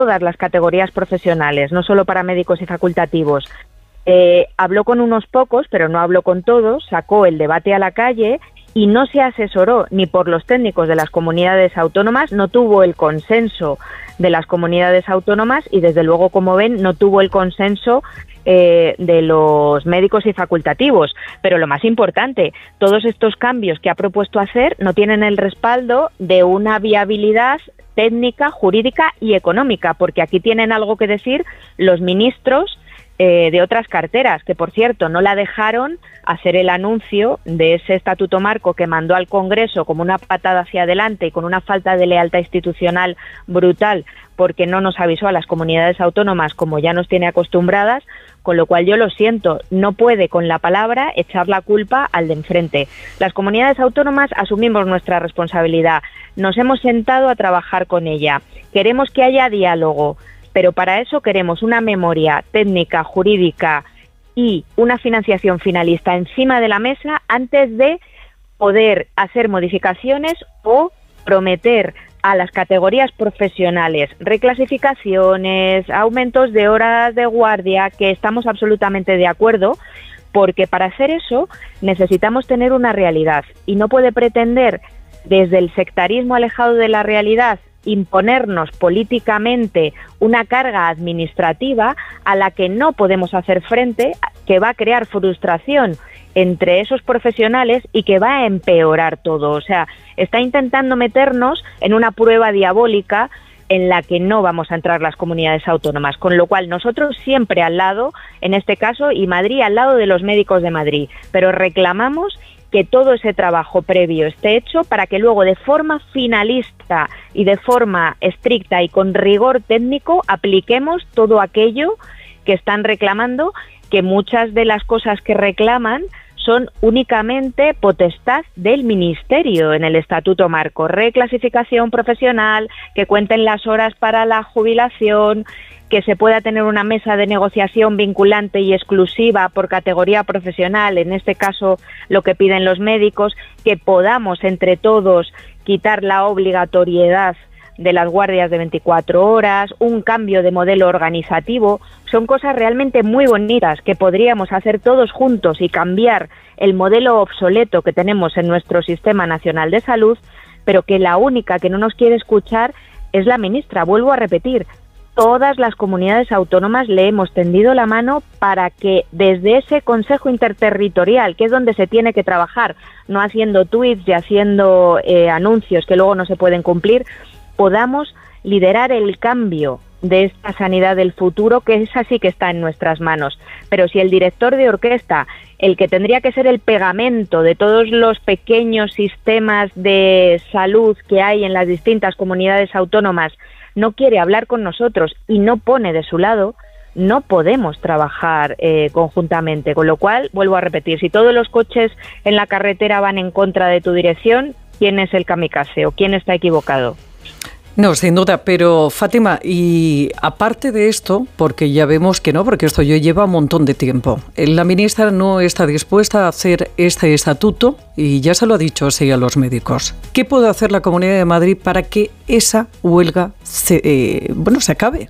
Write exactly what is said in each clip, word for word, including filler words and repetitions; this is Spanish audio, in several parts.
todas las categorías profesionales, no solo para médicos y facultativos. Eh, habló con unos pocos, pero no habló con todos, sacó el debate a la calle y no se asesoró ni por los técnicos de las comunidades autónomas, no tuvo el consenso de las comunidades autónomas y, desde luego, como ven, no tuvo el consenso eh, de los médicos y facultativos. Pero lo más importante, todos estos cambios que ha propuesto hacer no tienen el respaldo de una viabilidad técnica, jurídica y económica, porque aquí tienen algo que decir los ministros Eh, de otras carteras, que por cierto no la dejaron hacer el anuncio de ese estatuto marco que mandó al Congreso como una patada hacia adelante y con una falta de lealtad institucional brutal, porque no nos avisó a las comunidades autónomas como ya nos tiene acostumbradas, con lo cual yo lo siento, no puede con la palabra echar la culpa al de enfrente. Las comunidades autónomas asumimos nuestra responsabilidad, nos hemos sentado a trabajar con ella, queremos que haya diálogo, pero para eso queremos una memoria técnica, jurídica y una financiación finalista encima de la mesa antes de poder hacer modificaciones o prometer a las categorías profesionales reclasificaciones, aumentos de horas de guardia, que estamos absolutamente de acuerdo, porque para hacer eso necesitamos tener una realidad y no puede pretender desde el sectarismo alejado de la realidad imponernos políticamente una carga administrativa a la que no podemos hacer frente, que va a crear frustración entre esos profesionales y que va a empeorar todo. O sea, está intentando meternos en una prueba diabólica en la que no vamos a entrar las comunidades autónomas, con lo cual nosotros siempre al lado, en este caso, y Madrid al lado de los médicos de Madrid, pero reclamamos que todo ese trabajo previo esté hecho para que luego de forma finalista y de forma estricta y con rigor técnico apliquemos todo aquello que están reclamando, que muchas de las cosas que reclaman son únicamente potestad del Ministerio en el Estatuto Marco. Reclasificación profesional, que cuenten las horas para la jubilación, que se pueda tener una mesa de negociación vinculante y exclusiva por categoría profesional, en este caso lo que piden los médicos, que podamos entre todos quitar la obligatoriedad de las guardias de veinticuatro horas, un cambio de modelo organizativo. Son cosas realmente muy bonitas que podríamos hacer todos juntos y cambiar el modelo obsoleto que tenemos en nuestro Sistema Nacional de Salud, pero que la única que no nos quiere escuchar es la ministra. Vuelvo a repetir, todas las comunidades autónomas le hemos tendido la mano para que desde ese Consejo Interterritorial, que es donde se tiene que trabajar, no haciendo tuits y haciendo eh, anuncios que luego no se pueden cumplir, podamos liderar el cambio de esta sanidad del futuro, que es así que está en nuestras manos. Pero si el director de orquesta, el que tendría que ser el pegamento de todos los pequeños sistemas de salud que hay en las distintas comunidades autónomas, no quiere hablar con nosotros y no pone de su lado, no podemos trabajar eh, conjuntamente. Con lo cual, vuelvo a repetir, si todos los coches en la carretera van en contra de tu dirección, ¿quién es el kamikaze o quién está equivocado? No, sin duda, pero Fátima, y aparte de esto, porque ya vemos que no, porque esto ya lleva un montón de tiempo, la ministra no está dispuesta a hacer este estatuto y ya se lo ha dicho así a los médicos. ¿Qué puede hacer la Comunidad de Madrid para que esa huelga se, eh, bueno, se acabe?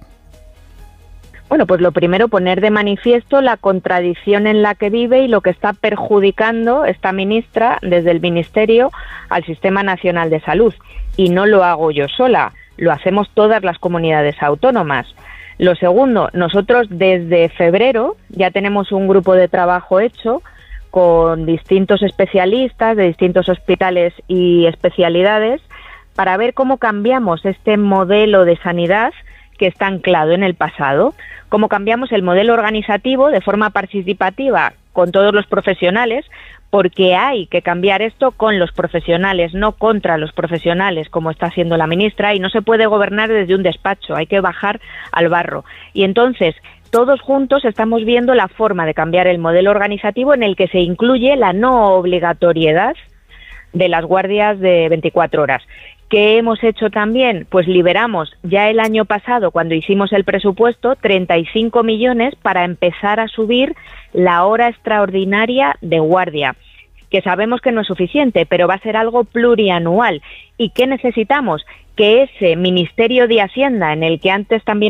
Bueno, pues lo primero, poner de manifiesto la contradicción en la que vive y lo que está perjudicando esta ministra desde el Ministerio al Sistema Nacional de Salud. Y no lo hago yo sola, lo hacemos todas las comunidades autónomas. Lo segundo, nosotros desde febrero ya tenemos un grupo de trabajo hecho con distintos especialistas de distintos hospitales y especialidades para ver cómo cambiamos este modelo de sanidad que está anclado en el pasado, cómo cambiamos el modelo organizativo de forma participativa con todos los profesionales, porque hay que cambiar esto con los profesionales, no contra los profesionales, como está haciendo la ministra, y no se puede gobernar desde un despacho, hay que bajar al barro. Y entonces, todos juntos estamos viendo la forma de cambiar el modelo organizativo en el que se incluye la no obligatoriedad de las guardias de veinticuatro horas. ¿Qué hemos hecho también? Pues liberamos ya el año pasado, cuando hicimos el presupuesto, treinta y cinco millones para empezar a subir la hora extraordinaria de guardia. que sabemos que no es suficiente, pero va a ser algo plurianual. ¿Y qué necesitamos? Que ese Ministerio de Hacienda, en el que antes también